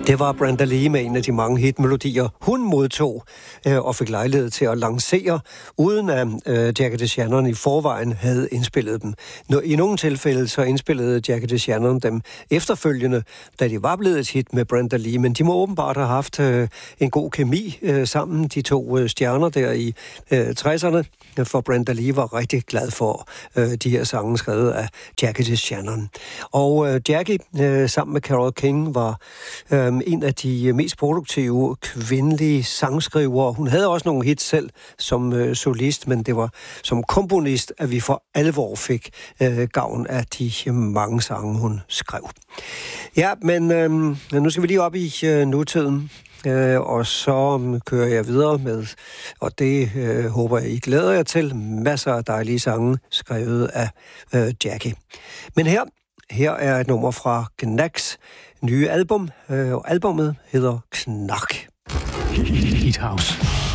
Det var Brenda Lee med en af de mange hitmelodier, hun modtog og fik lejlighed til at lancere, uden at Jackie DeShannon i forvejen havde indspillet dem. I nogle tilfælde så indspillede Jackie DeShannon dem efterfølgende, da de var blevet et hit med Brenda Lee, men de må åbenbart have haft en god kemi sammen, de to stjerner der i 60'erne, for Brenda Lee var rigtig glad for de her sange skrevet af Jackie DeShannon. Og Jackie sammen med Carole King var en af de mest produktive kvindelige sangskrivere. Hun havde også nogle hits selv som solist, men det var som komponist, at vi for alvor fik gavn af de mange sange, hun skrev. Ja, men nu skal vi lige op i nutiden. Og så kører jeg videre med, og det håber jeg, I glæder jer til, masser af dejlige sange skrevet af Jackie. Men her er et nummer fra Knacks nye album, og albumet hedder Knak. Hit House.